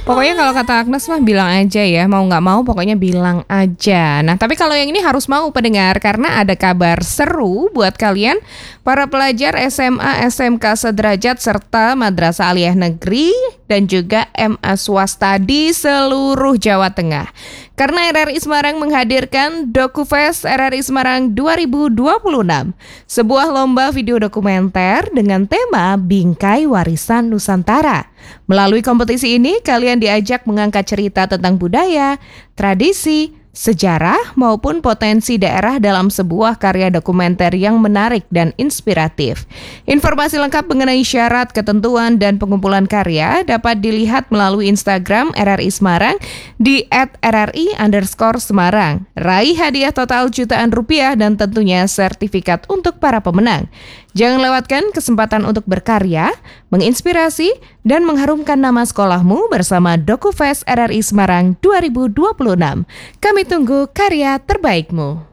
Pokoknya kalau kata Agnes mah bilang aja ya, mau nggak mau pokoknya bilang aja. Nah, tapi kalau yang ini harus mau pendengar karena ada kabar seru buat kalian para pelajar SMA, SMK sederajat serta Madrasah Aliyah Negeri dan juga MA swasta di seluruh Jawa Tengah. Karena RRI Semarang menghadirkan DokuFest RRI Semarang 2026, sebuah lomba video dokumenter dengan tema Bingkai Warisan Nusantara. Melalui kompetisi ini, kalian diajak mengangkat cerita tentang budaya, tradisi, sejarah maupun potensi daerah dalam sebuah karya dokumenter yang menarik dan inspiratif. Informasi lengkap mengenai syarat, ketentuan, dan pengumpulan karya dapat dilihat melalui Instagram RRI Semarang di @rri_Semarang. Raih hadiah total jutaan rupiah dan tentunya sertifikat untuk para pemenang. Jangan lewatkan kesempatan untuk berkarya, menginspirasi, dan mengharumkan nama sekolahmu bersama DokuFest RRI Semarang 2026. Kami tunggu karya terbaikmu.